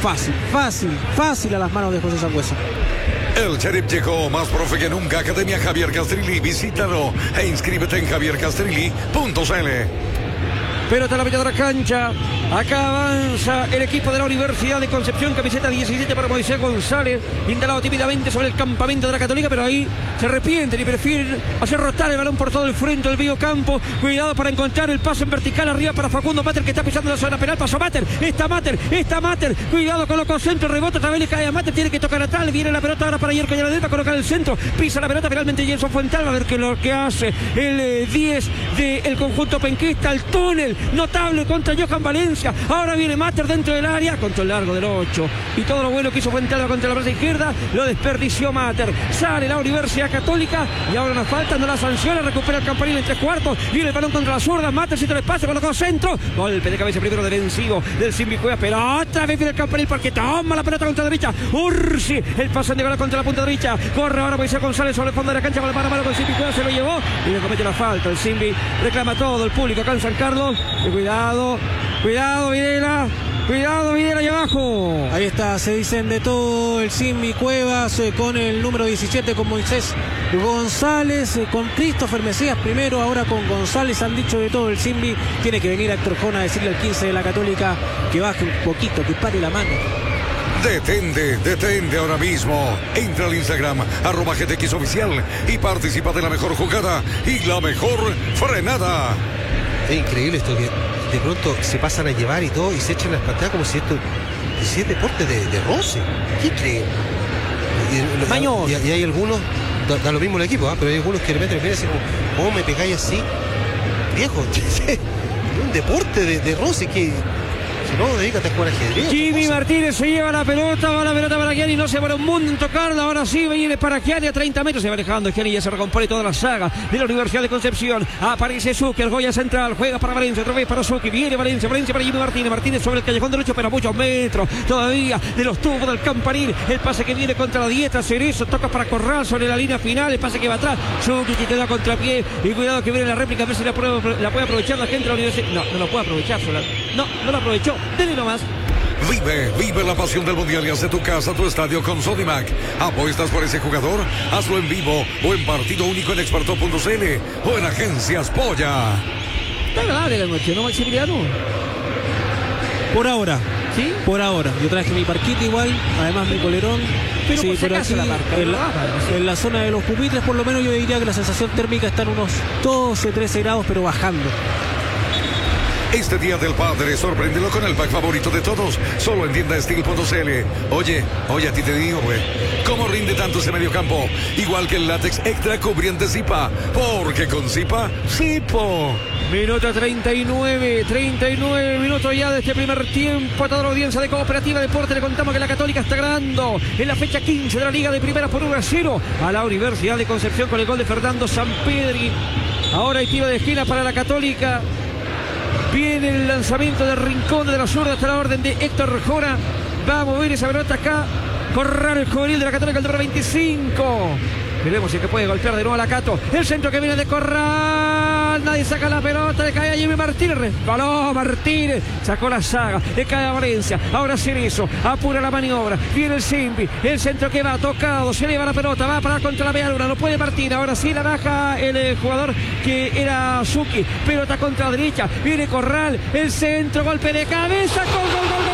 fácil a las manos de José Sangüesa. El Sheriff llegó más profe que nunca. Academia Javier Castrilli. Visítalo e inscríbete en javiercastrilli.cl. Pelota a la mitad de la cancha. Acá avanza el equipo de la Universidad de Concepción. Camiseta 17 para Moisés González. Instalado tímidamente sobre el campamento de la Católica, pero ahí se arrepienten y prefieren hacer rotar el balón por todo el frente del medio campo. Cuidado para encontrar el paso en vertical arriba para Facundo Mater, que está pisando la zona penal. Pasó Mater. Está Mater. Cuidado, colocó centro, rebota, otra vez le cae a Mater. Tiene que tocar atrás. Viene la pelota ahora para Yerko Yaradel, va a colocar el centro. Pisa la pelota finalmente Jenson Fuental. Va a ver qué lo que hace el 10 del conjunto penquista. El túnel notable contra Johan Valencia. Ahora viene Mater dentro del área, control largo del 8. Y todo lo bueno que hizo Fuental contra la braza izquierda lo desperdició Mater. Sale la Universidad Católica y ahora nos falta, no la sanciona, recupera el Campanil en 3/4. Viene el balón contra la zurda. Mater centro del espacio, colocó centro. Golpe de cabeza primero defensivo del Simbi Cuevas, pero otra vez viene el Campanil porque toma la pelota contra la derecha. Ursi, el pase de gol contra la punta derecha. Corre ahora Moisés González sobre el fondo de la cancha con la mano a mano con Simbi Cuevas, se lo llevó y le comete la falta. El Simbi reclama todo el público acá en San Carlos. Y cuidado Videla ahí abajo. Ahí está, se dicen de todo el Simbi Cuevas con el número 17, con Moisés González, con Christopher Mesías primero, ahora con González. Han dicho de todo el Simbi. Tiene que venir Héctor Jona a decirle al 15 de la Católica que baje un poquito, que pare la mano. Detente ahora mismo. Entra al Instagram @GTX Oficial y participa de la mejor jugada y la mejor frenada. Es increíble esto, que de pronto se pasan a llevar y todo y se echan las patadas como si esto es deporte de roce. ¿Qué creen? Y hay algunos, da lo mismo el equipo, pero hay algunos que de repente me miran así como, ¿cómo me pegáis así? Viejo, un deporte de roce que... No, dedícate a jugar ajedrez. Jimmy Martínez se lleva la pelota, va la pelota para Gianni, no se para un mundo en tocarla, ahora sí viene para Gianni a 30 metros, se va alejando Gianni, ya se recompone toda la saga de la Universidad de Concepción. Aparece Zucker, Goya central, juega para Valencia, otra vez para Zucker, viene Valencia para Jimmy Martínez sobre el callejón derecho, pero a muchos metros todavía de los tubos del Campanil. El pase que viene contra la dieta, Cerezo, toca para Corral sobre la línea final, el pase que va atrás, Zucker que queda contra pie, y cuidado que viene la réplica, a ver si la puede aprovechar la gente de la Universidad. No lo puede aprovechar, no lo aprovechó. Dele nomás. Vive la pasión del Mundial y haz de tu casa tu estadio con Sodimac. ¿Apuestas por ese jugador? Hazlo en vivo o en partido único en experto.cl o en Agencias Polla. Está agradable la noche, ¿no, Maximiliano? Por ahora. ¿Sí? Por ahora. Yo traje mi parquita igual, además mi colerón. Pero sí, por aquí, la marca, en la zona de los pupitres, por lo menos yo diría que la sensación térmica está en unos 12, 13 grados, pero bajando. Este Día del Padre, sorpréndelo con el pack favorito de todos, solo en tiendasteel.cl. Oye, a ti te digo, güey, ¿cómo rinde tanto ese mediocampo? Igual que el látex extra cubriente Zipa, porque con Zipa, Zipo. Minuto 39 minutos ya de este primer tiempo. A toda la audiencia de Cooperativa Deporte le contamos que la Católica está ganando en la fecha 15 de la Liga de Primera por 1-0 a la Universidad de Concepción con el gol de Fernando Sampedri. Ahora hay tiro de esquina para la Católica. Viene el lanzamiento de Rincón de la zurda hasta la orden de Héctor Jona. Va a mover esa pelota acá. Correr el juvenil de la Católica, el número 25. Veremos si es que puede golpear de nuevo a la Cato. El centro que viene de Corral. Nadie saca la pelota. Le cae a Jimmy Martínez. Resbaló Martínez. Sacó la saga. Le cae a Valencia. Ahora Cerezo. Apura la maniobra. Viene el Simbi. El centro que va tocado. Se eleva la pelota. Va a parar contra la media luna. No puede Martínez. Ahora sí la baja el jugador que era Zucchi. Pelota contra la derecha. Viene Corral. El centro. Golpe de cabeza. Gol.